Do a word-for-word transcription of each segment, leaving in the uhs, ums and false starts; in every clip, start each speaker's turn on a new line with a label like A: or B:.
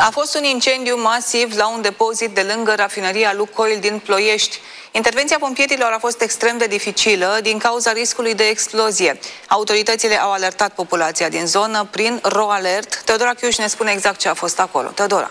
A: A fost un incendiu masiv la un depozit de lângă rafineria Lukoil din Ploiești. Intervenția pompierilor a fost extrem de dificilă din cauza riscului de explozie. Autoritățile au alertat populația din zonă prin RoAlert. Teodora Chiuș ne spune exact ce a fost acolo. Teodora.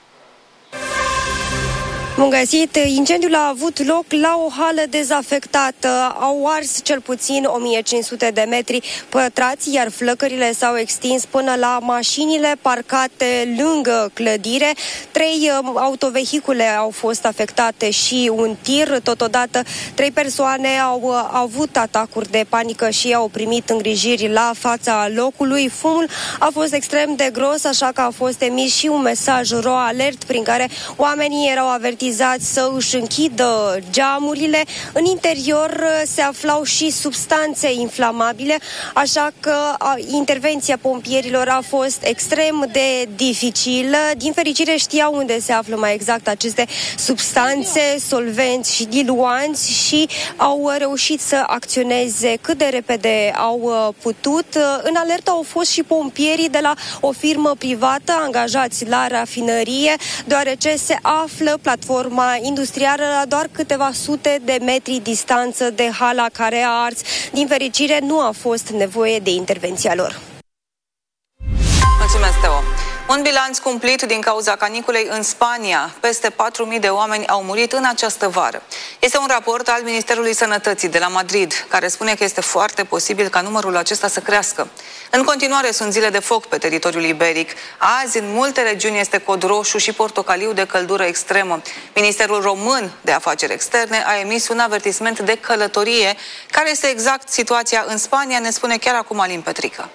B: Bun găsit! Incendiul a avut loc la o hală dezafectată. Au ars cel puțin o mie cinci sute de metri pătrați, iar flăcările s-au extins până la mașinile parcate lângă clădire. Trei autovehicule au fost afectate și un tir. Totodată, trei persoane au avut atacuri de panică și au primit îngrijiri la fața locului. Fumul a fost extrem de gros, așa că a fost emis și un mesaj RoAlert prin care oamenii erau avertizați să își închidă geamurile. În interior se aflau și substanțe inflamabile, așa că intervenția pompierilor a fost extrem de dificilă. Din fericire știau unde se află mai exact aceste substanțe, solvenți și diluanți și au reușit să acționeze cât de repede au putut. În alertă au fost și pompierii de la o firmă privată angajați la rafinărie, deoarece se află platforma industrială la doar câteva sute de metri distanță de hala care a ars. Din fericire, nu a fost nevoie de intervenția lor.
A: Mulțumesc, Teo. Un bilanț cumplit din cauza caniculei în Spania. Peste patru mii de oameni au murit în această vară. Este un raport al Ministerului Sănătății de la Madrid, care spune că este foarte posibil ca numărul acesta să crească. În continuare sunt zile de foc pe teritoriul iberic. Azi, în multe regiuni, este cod roșu și portocaliu de căldură extremă. Ministerul Român de Afaceri Externe a emis un avertisment de călătorie. Care este exact situația în Spania, ne spune chiar acum Alin Petrică.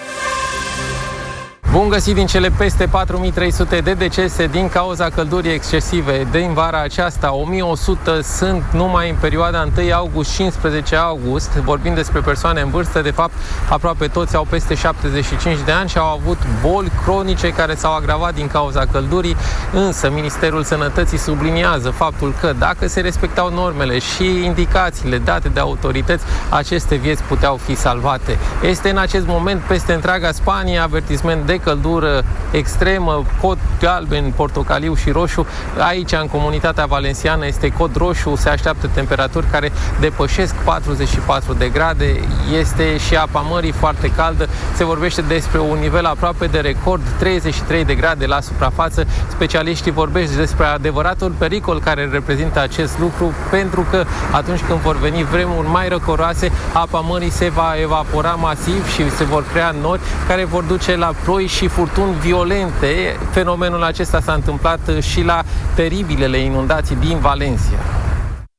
C: Bun găsit! Din cele peste patru mii trei sute de decese din cauza căldurii excesive din vara aceasta, o mie o sută sunt numai în perioada întâi august cincisprezece august. Vorbim despre persoane în vârstă, de fapt aproape toți au peste șaptezeci și cinci de ani și au avut boli cronice care s-au agravat din cauza căldurii, însă Ministerul Sănătății subliniază faptul că dacă se respectau normele și indicațiile date de autorități, aceste vieți puteau fi salvate. Este în acest moment peste întreaga Spanie avertisment de căldură extremă, cod galben, portocaliu și roșu. Aici, în comunitatea valenciană, este cod roșu, se așteaptă temperaturi care depășesc patruzeci și patru de grade. Este și apa mării foarte caldă. Se vorbește despre un nivel aproape de record, treizeci și trei de grade la suprafață. Specialiștii vorbesc despre adevăratul pericol care reprezintă acest lucru, pentru că atunci când vor veni vremuri mai răcoroase, apa mării se va evapora masiv și se vor crea nori care vor duce la ploi și furtuni violente. Fenomenul acesta s-a întâmplat și la teribilele inundații din Valencia.